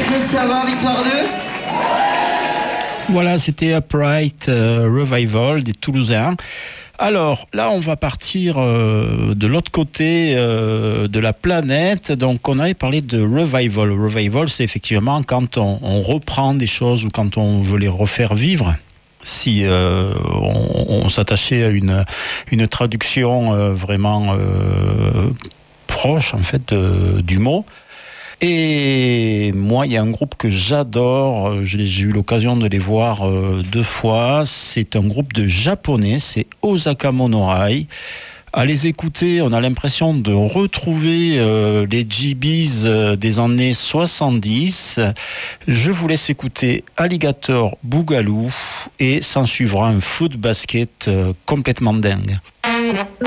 que ça va, Victoire 2? Voilà, c'était Upright Revival des Toulousains. Alors là, on va partir de l'autre côté de la planète. Donc, on avait parlé de revival. Revival, c'est effectivement quand on reprend des choses ou quand on veut les refaire vivre. Si on s'attachait à une traduction vraiment proche en fait du mot. Et moi, il y a un groupe que j'adore, j'ai eu l'occasion de les voir 2 fois, c'est un groupe de japonais, c'est Osaka Monorai. À les écouter, on a l'impression de retrouver les GBs des années 70. Je vous laisse écouter Alligator Boogaloo et s'en suivra un foot basket complètement dingue.